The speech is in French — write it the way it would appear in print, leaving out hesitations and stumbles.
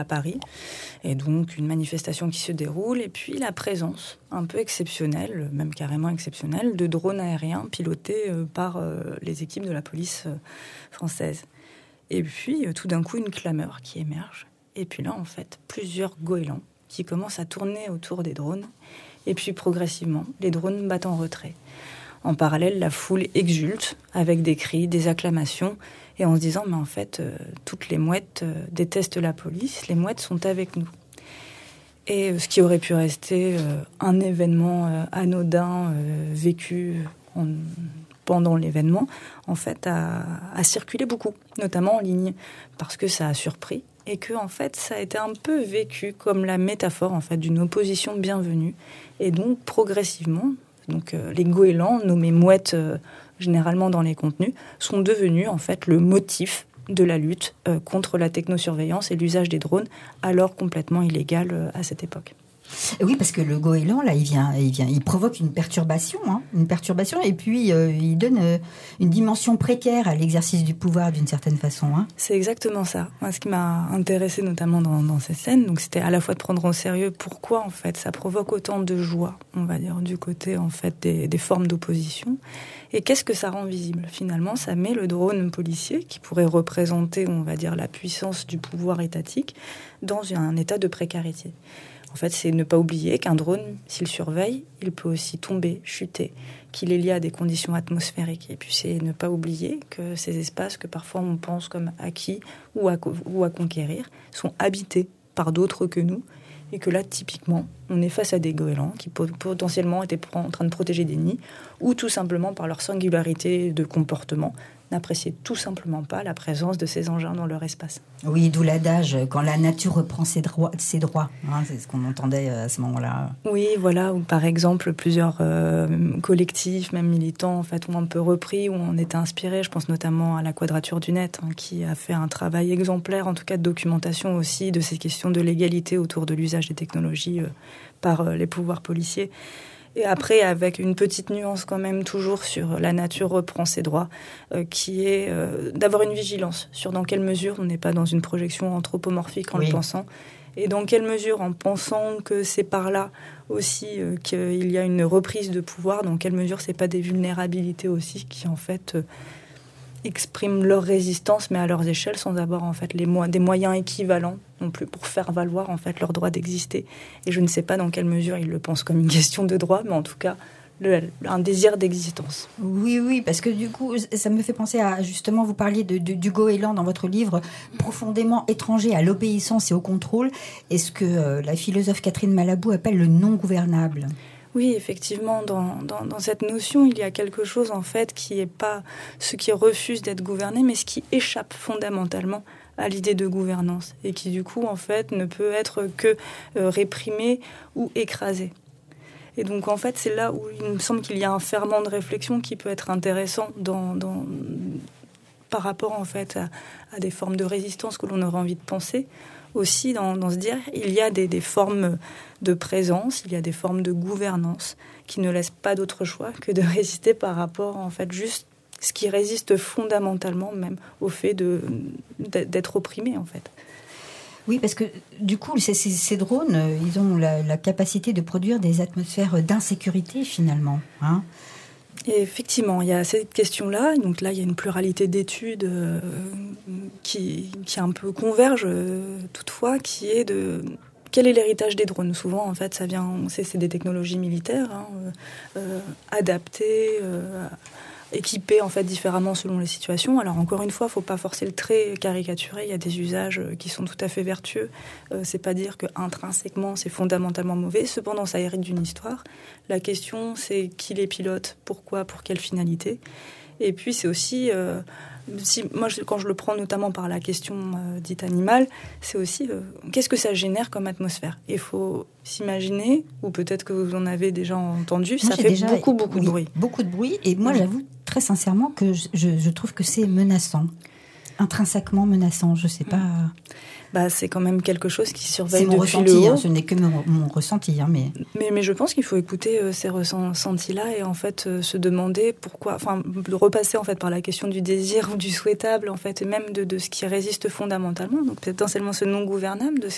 à Paris. Et donc, une manifestation qui se déroule. Et puis, la présence un peu exceptionnelle, même carrément exceptionnelle, de drones aériens pilotés par les équipes de la police française. Et puis, tout d'un coup, une clameur qui émerge. Et puis là, en fait, plusieurs goélands qui commencent à tourner autour des drones. Et puis, progressivement, les drones battent en retrait. En parallèle, la foule exulte avec des cris, des acclamations, et en se disant, mais en fait, toutes les mouettes détestent la police, les mouettes sont avec nous. Et ce qui aurait pu rester un événement anodin vécu pendant l'événement, en fait, a circulé beaucoup, notamment en ligne, parce que ça a surpris, et que, en fait, ça a été un peu vécu comme la métaphore, en fait, d'une opposition bienvenue. Et donc, progressivement, les goélands, nommés mouettes généralement dans les contenus, sont devenus en fait le motif de la lutte contre la technosurveillance et l'usage des drones, alors complètement illégal à cette époque. Oui, parce que le goéland, là, il provoque une perturbation, et puis il donne une dimension précaire à l'exercice du pouvoir d'une certaine façon. C'est exactement ça. Moi, ce qui m'a intéressée notamment dans ces scènes, donc c'était à la fois de prendre au sérieux pourquoi en fait ça provoque autant de joie, on va dire, du côté en fait des formes d'opposition, et qu'est-ce que ça rend visible finalement. Ça met le drone policier, qui pourrait représenter, on va dire, la puissance du pouvoir étatique, dans un état de précarité. En fait, c'est ne pas oublier qu'un drone, s'il surveille, il peut aussi tomber, chuter, qu'il est lié à des conditions atmosphériques. Et puis, c'est ne pas oublier que ces espaces que parfois on pense comme acquis ou à conquérir sont habités par d'autres que nous. Et que là, typiquement, on est face à des goélands qui potentiellement étaient en train de protéger des nids, ou tout simplement par leur singularité de comportement, n'appréciaient tout simplement pas la présence de ces engins dans leur espace. Oui, d'où l'adage, quand la nature reprend ses droits, c'est ce qu'on entendait à ce moment-là. Oui, voilà, ou par exemple, plusieurs collectifs, même militants, en fait, ont un peu repris, ou on était inspirés. Je pense notamment à la Quadrature du Net, qui a fait un travail exemplaire, en tout cas de documentation aussi, de ces questions de l'égalité autour de l'usage des technologies par les pouvoirs policiers. Et après, avec une petite nuance quand même, toujours sur la nature reprend ses droits, qui est d'avoir une vigilance sur dans quelle mesure on n'est pas dans une projection anthropomorphique en le pensant, et dans quelle mesure, en pensant que c'est par là aussi qu'il y a une reprise de pouvoir, dans quelle mesure c'est pas des vulnérabilités aussi qui en fait expriment leur résistance, mais à leurs échelles, sans avoir en fait des moyens équivalents non plus pour faire valoir en fait leur droit d'exister. Et je ne sais pas dans quelle mesure ils le pensent comme une question de droit, mais en tout cas un désir d'existence. Oui, parce que du coup, ça me fait penser à, justement, vous parliez du goéland dans votre livre, profondément étranger à l'obéissance et au contrôle, et ce que la philosophe Catherine Malabou appelle le non-gouvernable. Oui, effectivement, dans cette notion, il y a quelque chose, en fait, qui n'est pas ce qui refuse d'être gouverné, mais ce qui échappe fondamentalement à l'idée de gouvernance, et qui, du coup, en fait, ne peut être que réprimé ou écrasé. Et donc, en fait, c'est là où il me semble qu'il y a un ferment de réflexion qui peut être intéressant par rapport, en fait, à des formes de résistance que l'on aurait envie de penser. Aussi, dans se dire, il y a des formes de présence, il y a des formes de gouvernance qui ne laissent pas d'autre choix que de résister par rapport, en fait, juste ce qui résiste fondamentalement même au fait d'être opprimé, en fait. Oui, parce que du coup, ces drones, ils ont la capacité de produire des atmosphères d'insécurité, finalement. Et effectivement, il y a cette question-là. Donc là, il y a une pluralité d'études qui un peu convergent toutefois, qui est de quel est l'héritage des drones. Souvent, en fait, c'est des technologies militaires adaptées, équipés en fait différemment selon les situations. Alors encore une fois, faut pas forcer le trait, caricaturer. Il y a des usages qui sont tout à fait vertueux. C'est pas dire que intrinsèquement c'est fondamentalement mauvais. Cependant, ça hérite d'une histoire. La question, c'est qui les pilote, pourquoi, pour quelle finalité. Et puis c'est aussi quand je le prends notamment par la question dite animale, c'est aussi qu'est-ce que ça génère comme atmosphère. Il faut s'imaginer, ou peut-être que vous en avez déjà entendu, ça fait beaucoup de bruit. Beaucoup de bruit, et moi j'avoue très sincèrement que je trouve que c'est menaçant, intrinsèquement menaçant, je sais pas... c'est quand même quelque chose qui surveille depuis ressenti, le haut. Ce n'est que mon ressenti. Mais je pense qu'il faut écouter ces ressentis-là et en fait se demander pourquoi, repasser en fait par la question du désir ou du souhaitable en fait, et même de ce qui résiste fondamentalement. Donc potentiellement ce non gouvernable, de ce